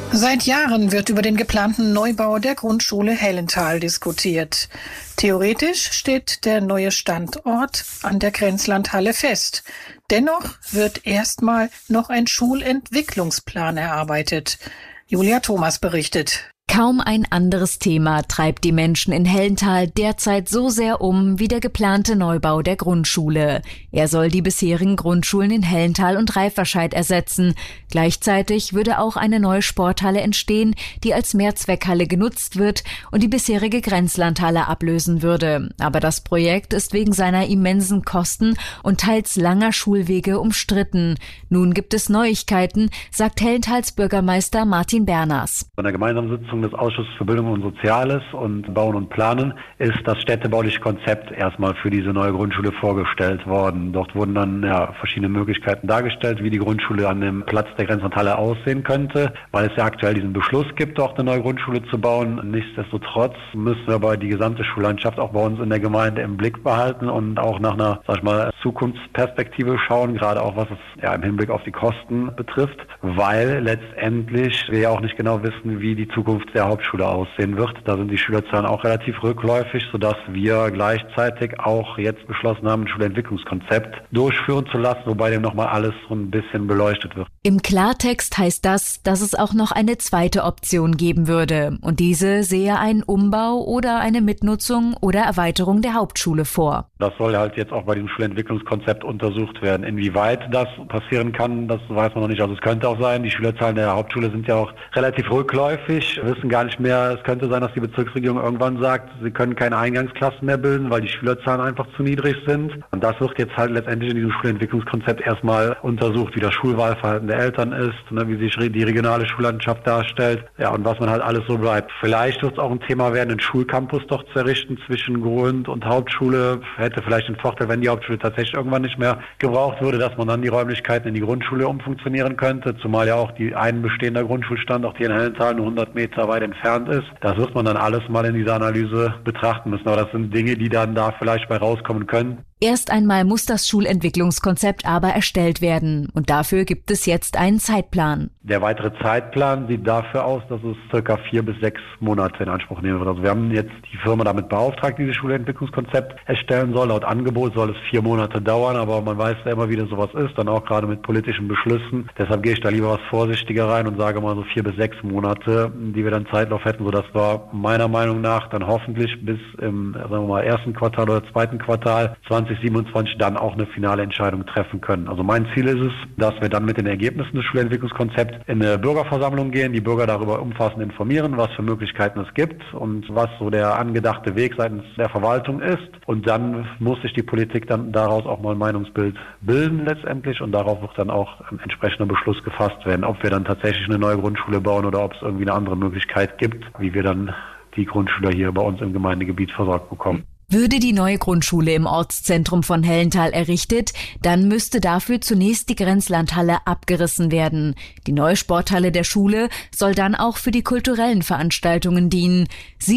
Seit Jahren wird über den geplanten Neubau der Grundschule Hellenthal diskutiert. Theoretisch steht der neue Standort an der Grenzlandhalle fest. Dennoch wird erstmal noch ein Schulentwicklungsplan erarbeitet. Julia Thomas berichtet. Kaum ein anderes Thema treibt die Menschen in Hellenthal derzeit so sehr um wie der geplante Neubau der Grundschule. Er soll die bisherigen Grundschulen in Hellenthal und Reifferscheid ersetzen. Gleichzeitig würde auch eine neue Sporthalle entstehen, die als Mehrzweckhalle genutzt wird und die bisherige Grenzlandhalle ablösen würde. Aber das Projekt ist wegen seiner immensen Kosten und teils langer Schulwege umstritten. Nun gibt es Neuigkeiten, sagt Hellenthals Bürgermeister Martin Berners. Bei der gemeinsamen Sitzung des Ausschusses für Bildung und Soziales und Bauen und Planen ist das städtebauliche Konzept erstmal für diese neue Grundschule vorgestellt worden. Dort wurden dann verschiedene Möglichkeiten dargestellt, wie die Grundschule an dem Platz der Grenzlandhalle aussehen könnte, weil es ja aktuell diesen Beschluss gibt, dort eine neue Grundschule zu bauen. Nichtsdestotrotz müssen wir aber die gesamte Schullandschaft auch bei uns in der Gemeinde im Blick behalten und auch nach einer, Zukunftsperspektive schauen, gerade auch was es im Hinblick auf die Kosten betrifft, weil letztendlich wir ja auch nicht genau wissen, wie die Zukunft der Hauptschule aussehen wird. Da sind die Schülerzahlen auch relativ rückläufig, sodass wir gleichzeitig auch jetzt beschlossen haben, ein Schulentwicklungskonzept durchführen zu lassen, wobei dem nochmal alles so ein bisschen beleuchtet wird. Im Klartext heißt das, dass es auch noch eine zweite Option geben würde. Und diese sehe einen Umbau oder eine Mitnutzung oder Erweiterung der Hauptschule vor. Das soll halt jetzt auch bei dem Schulentwicklungskonzept untersucht werden. Inwieweit das passieren kann, das weiß man noch nicht. Also es könnte auch sein, die Schülerzahlen der Hauptschule sind ja auch relativ rückläufig, wissen gar nicht mehr. Es könnte sein, dass die Bezirksregierung irgendwann sagt, sie können keine Eingangsklassen mehr bilden, weil die Schülerzahlen einfach zu niedrig sind. Und das wird jetzt halt letztendlich in diesem Schulentwicklungskonzept erstmal untersucht, wie das Schulwahlverhalten der Eltern ist, wie sich die regionale Schullandschaft darstellt, und was man halt alles so bleibt. Vielleicht wird es auch ein Thema werden, einen Schulcampus doch zu errichten zwischen Grund- und Hauptschule. Hätte vielleicht den Vorteil, wenn die Hauptschule tatsächlich irgendwann nicht mehr gebraucht würde, dass man dann die Räumlichkeiten in die Grundschule umfunktionieren könnte, zumal ja auch ein bestehender Grundschulstandort hier in Hellenthal nur 100 Meter weit entfernt ist. Das wird man dann alles mal in dieser Analyse betrachten müssen. Aber das sind Dinge, die dann da vielleicht bei rauskommen können. Erst einmal muss das Schulentwicklungskonzept aber erstellt werden. Und dafür gibt es jetzt einen Zeitplan. Der weitere Zeitplan sieht dafür aus, dass es circa 4 bis 6 Monate in Anspruch nehmen wird. Also wir haben jetzt die Firma damit beauftragt, dieses Schulentwicklungskonzept erstellen soll. Laut Angebot soll es 4 Monate dauern, aber man weiß ja immer, wie das sowas ist, dann auch gerade mit politischen Beschlüssen. Deshalb gehe ich da lieber was vorsichtiger rein und sage mal so 4 bis 6 Monate, die wir dann Zeitlauf hätten, sodass wir meiner Meinung nach dann hoffentlich bis im ersten Quartal oder zweiten Quartal 2027 dann auch eine finale Entscheidung treffen können. Also mein Ziel ist es, dass wir dann mit den Ergebnissen des Schulentwicklungskonzepts in eine Bürgerversammlung gehen, die Bürger darüber umfassend informieren, was für Möglichkeiten es gibt und was so der angedachte Weg seitens der Verwaltung ist. Und dann muss sich die Politik dann daraus auch mal ein Meinungsbild bilden letztendlich und darauf wird dann auch ein entsprechender Beschluss gefasst werden, ob wir dann tatsächlich eine neue Grundschule bauen oder ob es irgendwie eine andere Möglichkeit gibt, wie wir dann die Grundschüler hier bei uns im Gemeindegebiet versorgt bekommen. Würde die neue Grundschule im Ortszentrum von Hellenthal errichtet, dann müsste dafür zunächst die Grenzlandhalle abgerissen werden. Die neue Sporthalle der Schule soll dann auch für die kulturellen Veranstaltungen dienen.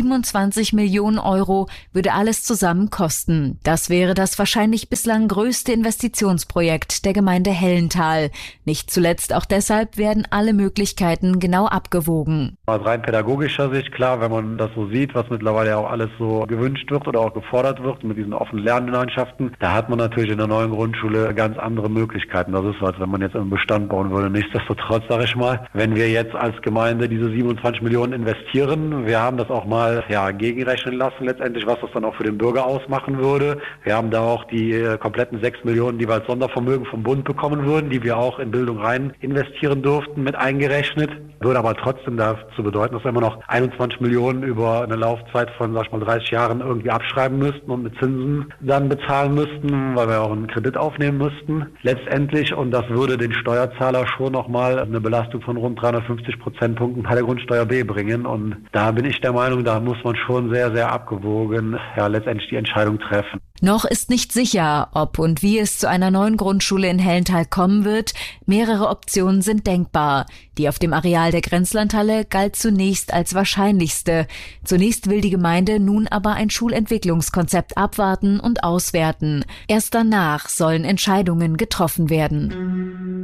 27 Millionen Euro würde alles zusammen kosten. Das wäre das wahrscheinlich bislang größte Investitionsprojekt der Gemeinde Hellenthal. Nicht zuletzt auch deshalb werden alle Möglichkeiten genau abgewogen. Aus rein pädagogischer Sicht, klar, wenn man das so sieht, was mittlerweile auch alles so gewünscht wird oder auch gefordert wird mit diesen offenen Lernlandschaften, da hat man natürlich in der neuen Grundschule ganz andere Möglichkeiten. Das ist so, als wenn man jetzt einen Bestand bauen würde. Nichtsdestotrotz, sage ich mal, wenn wir jetzt als Gemeinde diese 27 Millionen investieren, wir haben das auch mal gegenrechnen lassen letztendlich, was das dann auch für den Bürger ausmachen würde. Wir haben da auch die kompletten 6 Millionen, die wir als Sondervermögen vom Bund bekommen würden, die wir auch in Bildung rein investieren durften, mit eingerechnet. Würde aber trotzdem dazu bedeuten, dass wir immer noch 21 Millionen über eine Laufzeit von, 30 Jahren irgendwie abschreiben müssten und mit Zinsen dann bezahlen müssten, weil wir auch einen Kredit aufnehmen müssten letztendlich. Und das würde den Steuerzahler schon nochmal eine Belastung von rund 350 Prozentpunkten bei der Grundsteuer B bringen. Und da bin ich der Meinung, da muss man schon sehr, sehr abgewogen letztendlich die Entscheidung treffen. Noch ist nicht sicher, ob und wie es zu einer neuen Grundschule in Hellenthal kommen wird. Mehrere Optionen sind denkbar. Die auf dem Areal der Grenzlandhalle galt zunächst als wahrscheinlichste. Zunächst will die Gemeinde nun aber ein Schulentwicklungskonzept abwarten und auswerten. Erst danach sollen Entscheidungen getroffen werden.